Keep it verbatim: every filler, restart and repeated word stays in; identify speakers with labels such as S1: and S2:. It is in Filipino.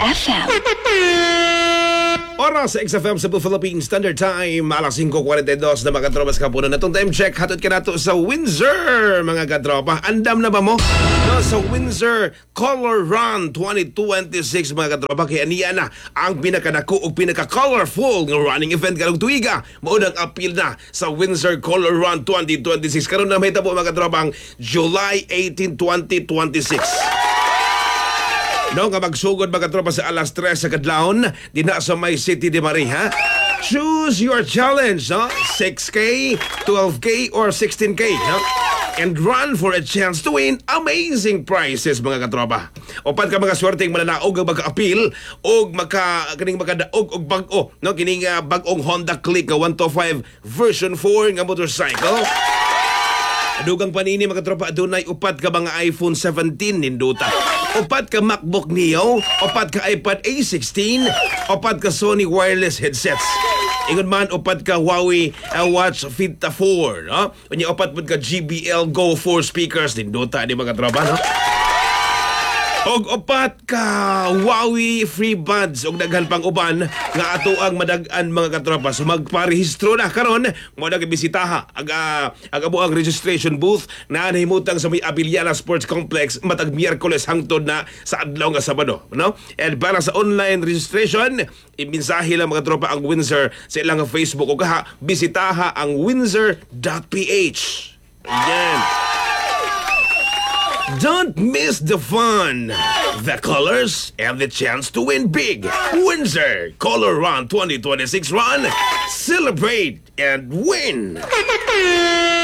S1: F M.
S2: Oras sa X F M sa Philippine Standard Time, alas singko forty-two na mga katropas kapunan. Natong time check, hatod ka nato sa Windsor, mga katropa. Andam na ba mo? No, sa Windsor Color Run twenty twenty-six, mga katropa. Kaya niya na ang pinakadako o pinaka-colorful ng running event karong tuiga. Maunang appeal na sa Windsor Color Run twenty twenty-six. Karon na may tabo, mga katropa, ang July eighteenth, twenty twenty-six. No, nga magsugod mga tropa sa alas tres sa kadlawon dina sa May City de Maria. Choose your challenge, no? six K, twelve K, or sixteen K, no? And run for a chance to win amazing prizes, mga katropa. Upat ka mga swerteng mananaog ang maka-appeal o maka, kining makadaog og bag-o, no? Kining uh, bag-ong Honda Click one twenty-five version four nga motorcycle. Adugang panini, mga tropa, adunay upat ka mga iPhone seventeen ninduta. Upat ka MacBook Neo, upat ka iPad A sixteen, upat ka Sony wireless headsets. Ingon man, upat ka Huawei uh, Watch Vita four, no? Unya upat pud ka J B L Go four speakers ninduta di, mga tropa, no? Og upat ka Huawei free buds og daghan pang uban nga ato ang madag-an, mga katropa. So magparehistro na karon mo na bisitaha ang uh, ang amo ang registration booth na nahimutang sa may Abiliana Sports Complex matag Miyerkules hangtod na sa adlaw nga Sabado, no? And para sa online registration, iminsahi lang, mga tropa, ang Windsor sa ilang Facebook o kaha bisitaha ang windsor dot p h. Yan. Don't miss the fun, the colors, and the chance to win big. Windsor Color Run twenty twenty-six Run. Celebrate and win.